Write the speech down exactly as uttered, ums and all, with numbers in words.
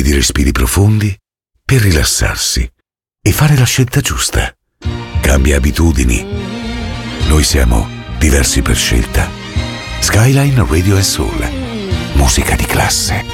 minuti di respiri profondi per rilassarsi e fare la scelta giusta. Cambia abitudini. Noi siamo diversi per scelta. Skyline Radio and Soul. Musica di classe.